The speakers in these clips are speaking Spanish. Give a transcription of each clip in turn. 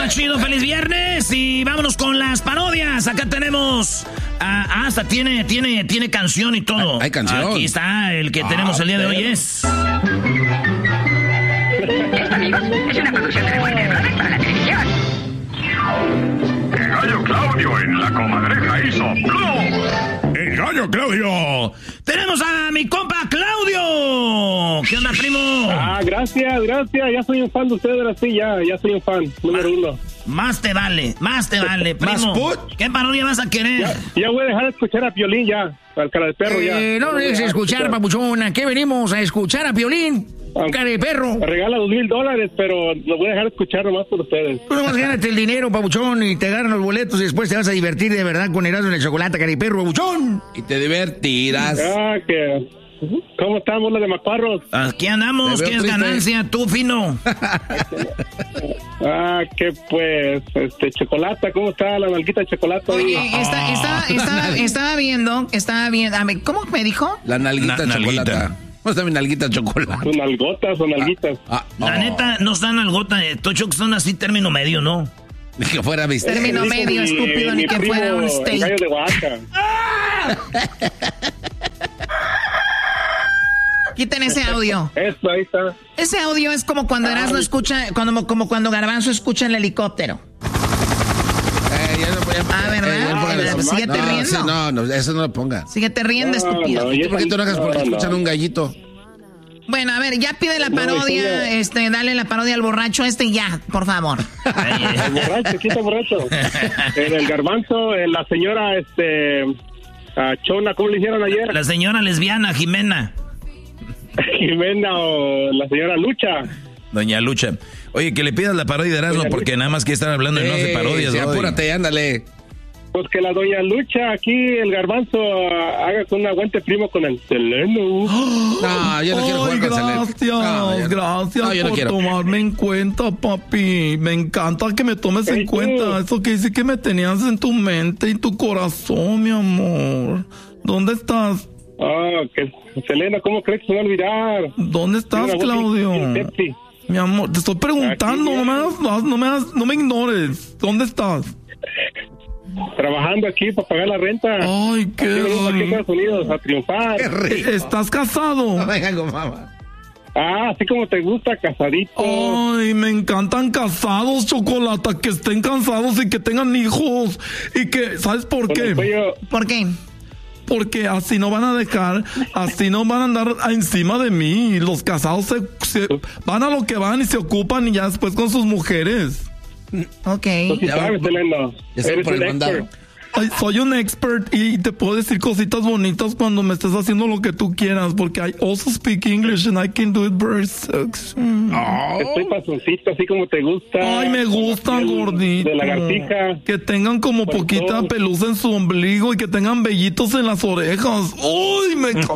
más chido, feliz viernes y vámonos con las parodias. Acá tenemos, hasta tiene canción y todo. Hay canción. Aquí está, el que tenemos el día de hoy es... Esto, amigos, es una producción de la Warner Brothers para la televisión. El gallo Claudio en la comadreja hizo ¡Blue! ¡El gallo Claudio! ¡Tenemos a mi compa Claudio! ¿Qué onda, primo? Gracias. Ya soy un fan de ustedes, así, ya soy un fan, número uno. Más te vale, primo. ¿Qué parodia vas a querer? Ya voy a dejar de escuchar a Piolín ya, al cara de perro ya. No dejes de escuchar, papuchón. ¿A qué venimos? A escuchar a Piolín. Cara de perro. Me regala $2,000, pero lo voy a dejar de escuchar nomás por ustedes. Tú nomás gánate el dinero, papuchón, y te agarran los boletos y después te vas a divertir de verdad con Erasmo en el chocolate, cara de perro, papuchón. Y te divertirás. ¿Cómo estamos los de Macuarros? Aquí andamos, ¿qué es ganancia? Tú, fino. Que pues, Chocolata, ¿cómo está la nalguita de Chocolata? Oye, estaba viendo, a ver, ¿cómo me dijo? La nalguita de Chocolata. ¿Cómo está mi nalguita de chocolate? ¿Son nalgotas o nalguitas? La neta, no están nalgota, Tocho, que son así término medio, ¿no? Ni que fuera mi término medio, estúpido, ni que fuera un steak. Gallo de Oaxaca. Quiten ese audio. Eso, ahí está. Ese audio es como cuando Erasmo escucha, como cuando Garbanzo escucha el helicóptero. ¿verdad? Síguete riendo. Sí, no, eso no lo ponga. Síguete riendo, estúpido. ¿Por qué tú no hagas porque escuchan un gallito? Bueno, a ver, ya pide la parodia, dale la parodia al borracho y ya, por favor. El borracho, ¿quién es el borracho? El Garbanzo, la señora, Chona, ¿cómo le hicieron ayer? La señora lesbiana, Jimena. Jimena o la señora Lucha. Doña Lucha. Oye, que le pidas la parodia de Erasmo porque nada más que están hablando y no hace parodias. Sí, apúrate, ándale. Pues que la doña Lucha, aquí el Garbanzo, haga con un aguante primo con el Seleno. No, yo no quiero jugar con Seleno. Gracias por tomarme en cuenta, papi. Me encanta que me tomes en cuenta. Eso que dice que me tenías en tu mente y tu corazón, mi amor. ¿Dónde estás? Que Selena, ¿cómo crees que se va a olvidar? ¿Dónde estás, Claudio? Mi amor, te estoy preguntando, no me ignores. ¿Dónde estás? Trabajando aquí para pagar la renta. Ay, qué aquí en Estados Unidos a triunfar. Qué rico. ¿Estás casado? No vengan con mamá. Así como te gusta, casadito. Ay, me encantan casados, Chocolata, que estén casados y que tengan hijos. Y que, ¿sabes por qué? ¿Por qué? Porque así no van a dejar, así no van a andar encima de mí. Los casados se van a lo que van y se ocupan y ya después con sus mujeres. Ok. Ya sabes, Selena. Eres por el un mandado. Ay, soy un expert y te puedo decir cositas bonitas cuando me estés haciendo lo que tú quieras, porque I also speak English and I can do it very sexy. Estoy pasoncito, así como te gusta. Ay, me gustan gordito. De lagartija. Que tengan como poquita pelusa en su ombligo y que tengan vellitos en las orejas. Uy, me Oh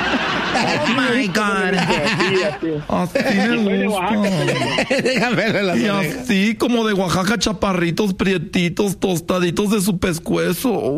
my God. Así me gusta. Déjame las y orejas. así como de Oaxaca, chaparritos, prietitos, tostaditos de su pescuezo.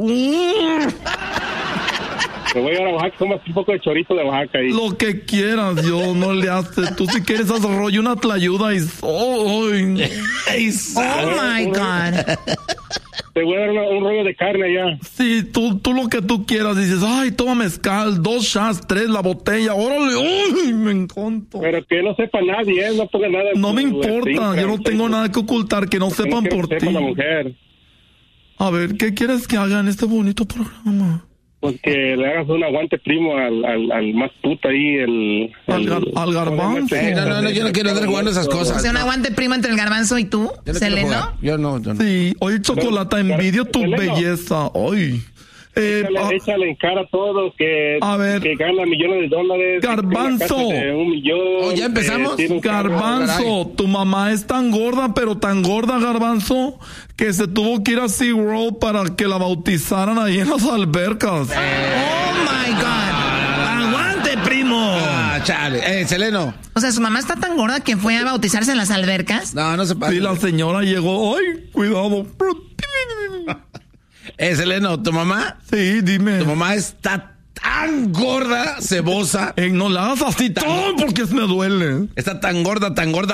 Te voy a ir a Oaxaca, comas un poco de chorizo de Oaxaca ahí. Lo que quieras, yo no le hace. Tú si quieres haz rollo una tlayuda y... Oh my God. Te voy a dar un rollo de carne allá. Sí, tú lo que tú quieras. Dices, ay, toma mezcal, 2 shots, 3, la botella. Órale, uy, me encanta. Pero que no sepa nadie, no ponga nada. No me importa, yo no tengo nada que ocultar, que no sepan por ti. La mujer. A ver, ¿qué quieres que haga en este bonito programa? Pues que le hagas un aguante primo al más puto ahí, al Garbanzo. No, yo no quiero andar jugando esas cosas. O sea, un aguante primo entre el Garbanzo y tú, ¿Seleno? Yo no. Sí, oye, Chocolata, envidio tu belleza. Ay. Échale en cara todo que gana millones de dólares. Garbanzo. $1 millón. ¿Ya empezamos? Garbanzo, tu mamá es tan gorda, pero tan gorda, Garbanzo, que se tuvo que ir a SeaWorld para que la bautizaran ahí en las albercas. Oh my God. Aguante, primo. Chale. Seleno. O sea, su mamá está tan gorda que fue a bautizarse en las albercas. No se pasa. Sí, la señora llegó. Ay, cuidado. Seleno, ¿tu mamá? Sí, dime. Tu mamá está tan gorda, cebosa. No la hagas así porque me duele. Está tan gorda,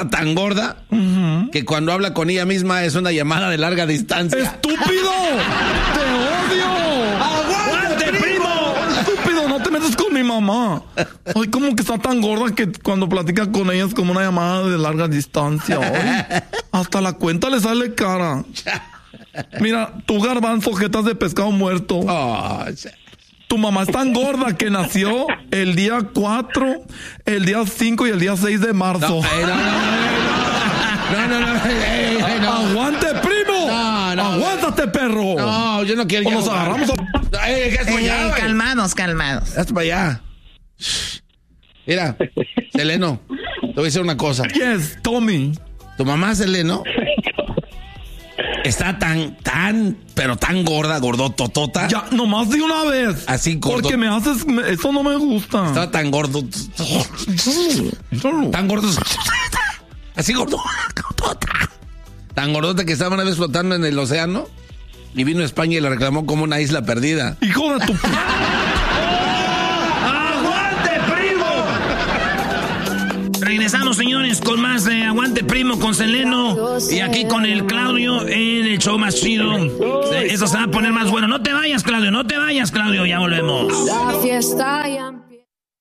que cuando habla con ella misma es una llamada de larga distancia. ¡Estúpido! ¡Te odio! ¡Aguante, primo! ¡Estúpido! No te metas con mi mamá. Ay, como que está tan gorda que cuando platica con ella es como una llamada de larga distancia. Ay, hasta la cuenta le sale cara. Mira, tú, Garbanzo, jetas de pescado muerto. Oh, tu mamá es tan gorda que nació el día 4, el día 5 y el día 6 de marzo. No. ¡Aguante, primo! No. ¡Aguántate, perro! No, yo no quiero. O nos agarramos calmados. Hasta para allá. Mira, Seleno, te voy a decir una cosa. Yes, Tommy. Tu mamá, Seleno, está pero tan gorda, gordototota. Ya, nomás de una vez. Así gordo. Porque me haces... Eso no me gusta. Está tan gordo. Tan gordo. Así gordo. Tan gordota que estaba una vez flotando en el océano y vino a España y la reclamó como una isla perdida. ¡Hijo de tu... Regresamos, señores, con más de Aguante Primo con Seleno y aquí con el Claudio en el show más chido. Eso se va a poner más bueno. No te vayas, Claudio, ya volvemos. La fiesta ya